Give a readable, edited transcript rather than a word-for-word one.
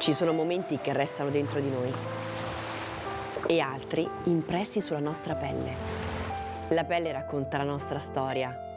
Ci sono momenti che restano dentro di noi e altri impressi sulla nostra pelle. La pelle racconta la nostra storia